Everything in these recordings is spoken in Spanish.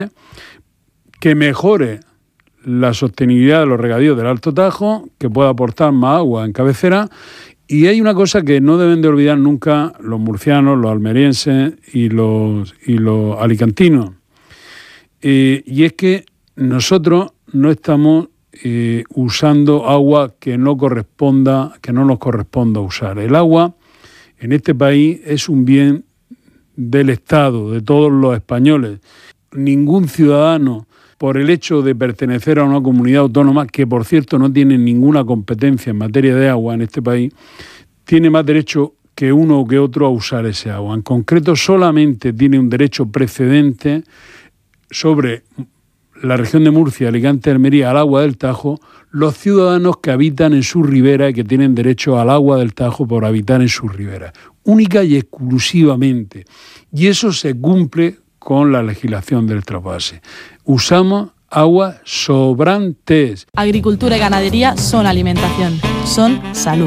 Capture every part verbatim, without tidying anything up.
que mejore la sostenibilidad de los regadíos del Alto Tajo, que pueda aportar más agua en cabecera. Y hay una cosa que no deben de olvidar nunca los murcianos, los almerienses y los, y los alicantinos, eh, y es que nosotros no estamos eh, usando agua que no corresponda, que no nos corresponda usar. El agua en este país es un bien del Estado, de todos los españoles. Ningún ciudadano, por el hecho de pertenecer a una comunidad autónoma, que por cierto no tiene ninguna competencia en materia de agua en este país, tiene más derecho que uno o que otro a usar ese agua. En concreto, solamente tiene un derecho precedente sobre la región de Murcia, Alicante y Almería al agua del Tajo los ciudadanos que habitan en su ribera y que tienen derecho al agua del Tajo por habitar en su ribera, única y exclusivamente. Y eso se cumple con la legislación del trasvase. Usamos aguas sobrantes. Agricultura y ganadería son alimentación, son salud.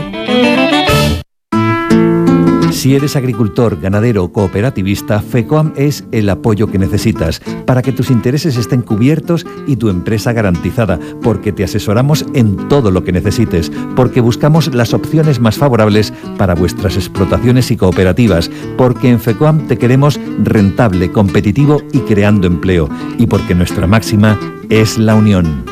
Si eres agricultor, ganadero o cooperativista, FECOAM es el apoyo que necesitas para que tus intereses estén cubiertos y tu empresa garantizada, porque te asesoramos en todo lo que necesites, porque buscamos las opciones más favorables para vuestras explotaciones y cooperativas, porque en FECOAM te queremos rentable, competitivo y creando empleo, y porque nuestra máxima es la unión.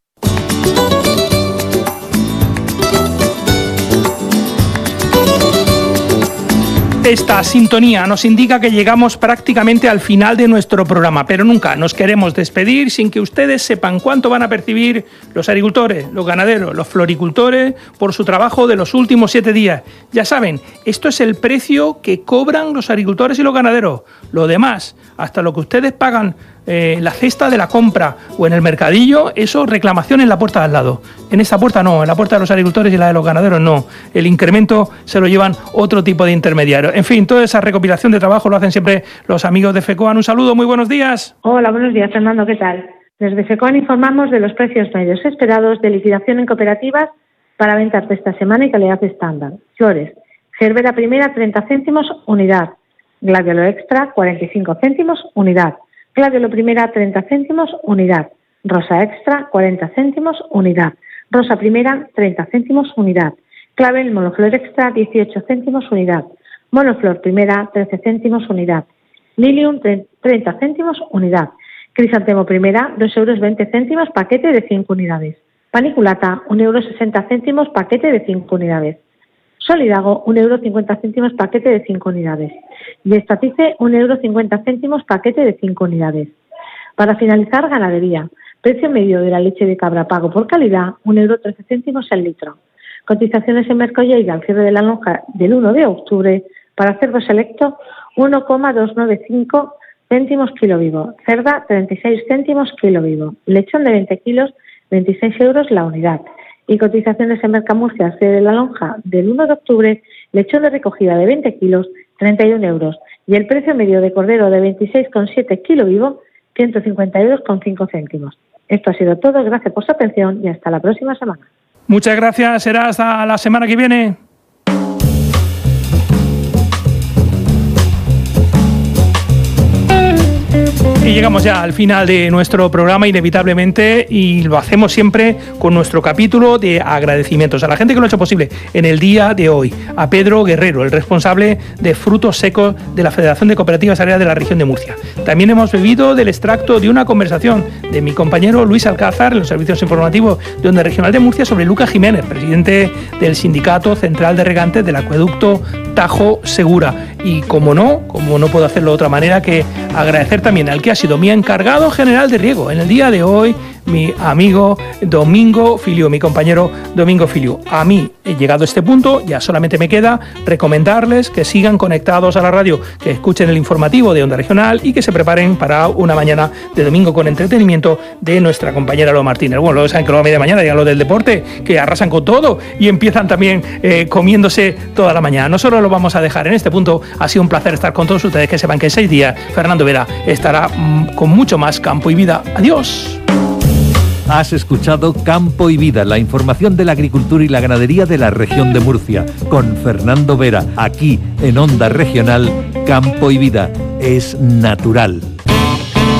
Esta sintonía nos indica que llegamos prácticamente al final de nuestro programa, pero nunca nos queremos despedir sin que ustedes sepan cuánto van a percibir los agricultores, los ganaderos, los floricultores por su trabajo de los últimos siete días. Ya saben, esto es el precio que cobran los agricultores y los ganaderos. Lo demás, hasta lo que ustedes pagan en eh, la cesta de la compra o en el mercadillo, eso reclamación en la puerta de al lado. En esta puerta no, en la puerta de los agricultores y la de los ganaderos no. El incremento se lo llevan otro tipo de intermediarios. En fin, toda esa recopilación de trabajo lo hacen siempre los amigos de FECOAM. Un saludo, muy buenos días. Hola, buenos días, Fernando, ¿qué tal? Desde FECOAM informamos de los precios medios esperados de liquidación en cooperativas para ventas de esta semana y calidad estándar. Flores, Gerbera primera, treinta céntimos unidad. Gladiolo extra, cuarenta y cinco céntimos unidad. Gladiolo primera, treinta céntimos unidad. Rosa extra, cuarenta céntimos unidad. Rosa primera, treinta céntimos unidad. Clavel monoflor extra, dieciocho céntimos unidad. Monoflor primera, trece céntimos unidad. Lilium, treinta céntimos unidad. Crisantemo primera, dos euros veinte céntimos paquete de cinco unidades. Paniculata, un euro sesenta céntimos paquete de cinco unidades. Solidago, un euro cincuenta céntimos paquete de cinco unidades. Y Estatice, un euro cincuenta céntimos paquete de cinco unidades. Para finalizar, ganadería. Precio medio de la leche de cabra pago por calidad, un euro trece céntimos el litro. Cotizaciones en Mercolleira al cierre de la lonja del uno de octubre. Para cerdo selecto, uno coma doscientos noventa y cinco céntimos kilo vivo. Cerda, treinta y seis céntimos kilo vivo. Lechón de veinte kilos, veintiséis euros la unidad. Y cotizaciones en Mercamurcia al cierre de la lonja del uno de octubre, lechón de recogida de veinte kilos, treinta y un euros. Y el precio medio de cordero de veintiséis coma siete kilo vivo, ciento cincuenta euros con cinco céntimos. Esto ha sido todo, gracias por su atención y hasta la próxima semana. Muchas gracias, será hasta la semana que viene. Y llegamos ya al final de nuestro programa inevitablemente y lo hacemos siempre con nuestro capítulo de agradecimientos a la gente que lo ha hecho posible en el día de hoy. A Pedro Guerrero, el responsable de frutos secos de la Federación de Cooperativas Agrarias de la región de Murcia. También hemos bebido del extracto de una conversación de mi compañero Luis Alcázar en los servicios informativos de Onda Regional de Murcia sobre Lucas Jiménez, presidente del Sindicato Central de Regantes del Acueducto Tajo Segura. Y como no, como no puedo hacerlo de otra manera que agradecer también al que ha sido mi encargado general de riego en el día de hoy, mi amigo Domingo Filiu, mi compañero Domingo Filiu. A mí, he llegado a este punto, ya solamente me queda recomendarles que sigan conectados a la radio, que escuchen el informativo de Onda Regional y que se preparen para una mañana de domingo con entretenimiento de nuestra compañera Lola Martínez. Bueno, luego saben que luego a media mañana ya lo del deporte, que arrasan con todo y empiezan también eh, comiéndose toda la mañana. Nosotros lo vamos a dejar en este punto. Ha sido un placer estar con todos ustedes, que sepan que en seis días Fernando Vera estará mmm, con mucho más Campo y Vida. Adiós. Has escuchado Campo y Vida, la información de la agricultura y la ganadería de la región de Murcia, con Fernando Vera, aquí en Onda Regional. Campo y Vida es natural.